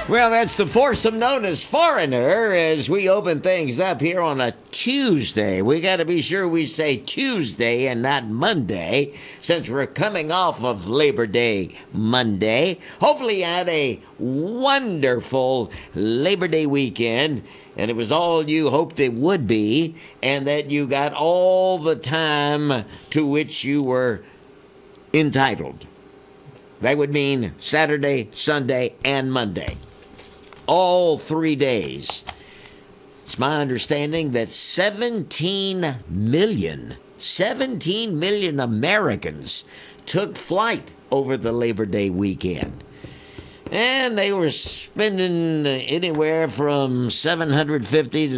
Well, that's the foursome known as Foreigner as we open things up here on a Tuesday. We got to be sure we say Tuesday and not Monday since we're coming off of Labor Day Monday. Hopefully you had a wonderful Labor Day weekend and it was all you hoped it would be and that you got all the time to which you were entitled. That would mean Saturday, Sunday, and Monday. All 3 days. It's my understanding that 17 million Americans took flight over the Labor Day weekend. And they were spending anywhere from $750 to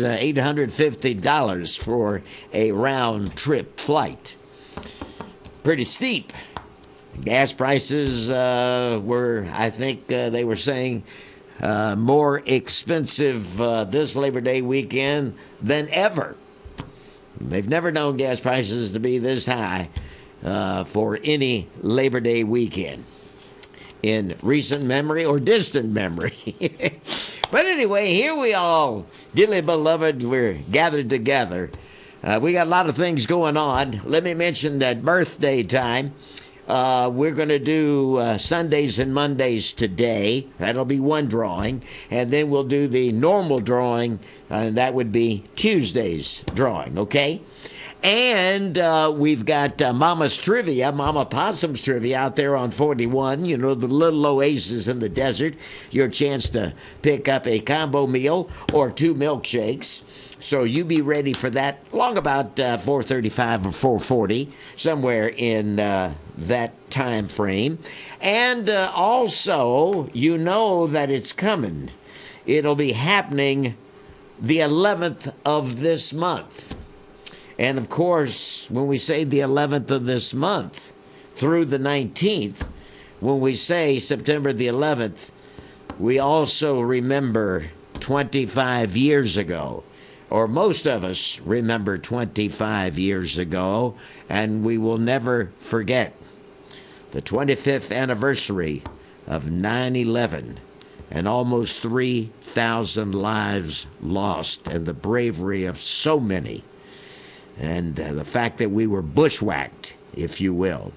$850 for a round-trip flight. Pretty steep. Gas prices were, I think they were saying, more expensive this Labor Day weekend than ever. They've never known gas prices to be this high for any Labor Day weekend in recent memory or distant memory. But anyway, here we all, dearly beloved, we're gathered together. We got a lot of things going on. Let me mention that birthday time. We're going to do Sundays and Mondays today. That'll be one drawing. And then we'll do the normal drawing, and that would be Tuesday's drawing, okay? And we've got Mama's Trivia, Mama Possum's Trivia out there on 41. You know, the little oasis in the desert. Your chance to pick up a combo meal or 2 milkshakes. So you be ready for that long about 4:35 or 4:40, somewhere in that time frame. And also, you know that it's coming. It'll be happening the 11th of this month. And of course, when we say the 11th of this month through the 19th, when we say September the 11th, we also remember 25 years ago. Or most of us remember 25 years ago, and we will never forget the 25th anniversary of 9/11 and almost 3,000 lives lost and the bravery of so many, and the fact that we were bushwhacked, if you will,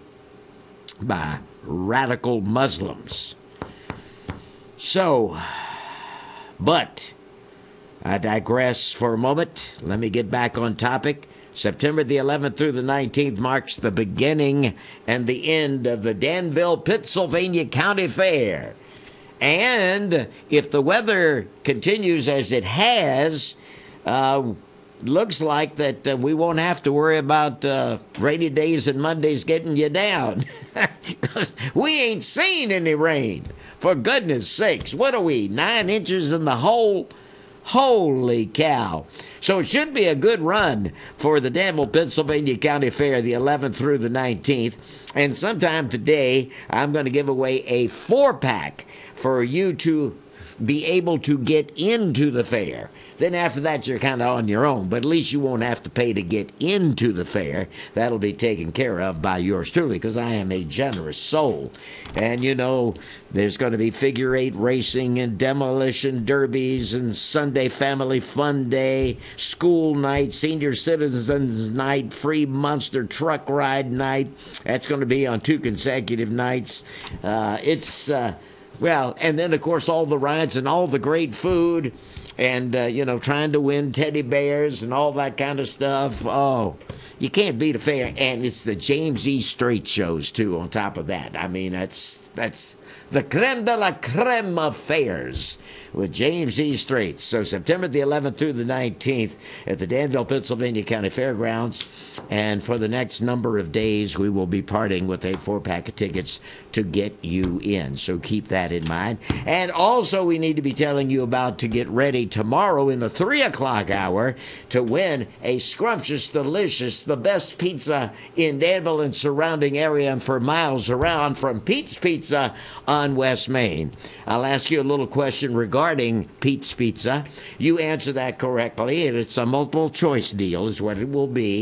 by radical Muslims. So, but I digress for a moment. Let me get back on topic. September the 11th through the 19th marks the beginning and the end of the Danville, Pittsylvania County Fair. And if the weather continues as it has, looks like that we won't have to worry about rainy days and Mondays getting you down. We ain't seen any rain. For goodness sakes, what are we, 9 inches in the hole? Holy cow. So it should be a good run for the Danville, Pennsylvania County Fair, the 11th through the 19th. And sometime today, I'm going to give away a 4-pack for you to be able to get into the fair. Then after that, you're kind of on your own, but at least you won't have to pay to get into the fair. That'll be taken care of by yours truly, because I am a generous soul. And, you know, there's going to be figure 8 racing and demolition derbies and Sunday family fun day, school night, senior citizens night, free monster truck ride night. That's going to be on 2 consecutive nights. Well, and then, of course, all the rides and all the great food and, you know, trying to win teddy bears and all that kind of stuff. Oh, you can't beat a fair. And it's the James E. Strait shows, too, on top of that. I mean, that's the creme de la creme of fairs with James E. Strait. So September the 11th through the 19th at the Danville, Pennsylvania County Fairgrounds. And for the next number of days, we will be parting with a 4-pack of tickets to get you in. So keep that in mind. And also, we need to be telling you about to get ready tomorrow in the 3 o'clock hour to win a scrumptious, delicious, the best pizza in Danville and surrounding area and for miles around from Pete's Pizza on West Main. I'll ask you a little question regarding Pete's Pizza. You answer that correctly, and it's a multiple choice deal is what it will be.